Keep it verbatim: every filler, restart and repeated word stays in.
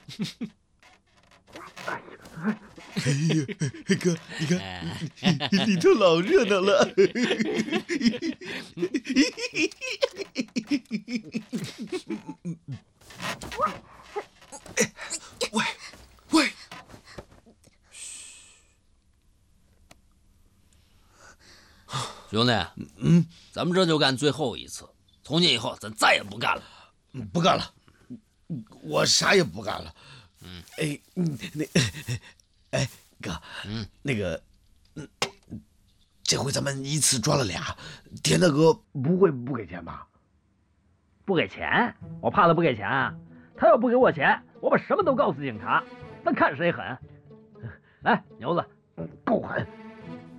哎呀，哥，你看里头老热闹了。喂喂， 兄弟，嗯，咱们这就干最后一次，从今以后咱再也不干了。 不干了，我啥也不干了。嗯，哎，那，哎，哥，嗯，那个，嗯，这回咱们一次抓了俩，田大哥不会不给钱吧？ 不给钱？我怕他不给钱啊？他要不给我钱，我把什么都告诉警察，那看谁狠。来，牛子， 够狠。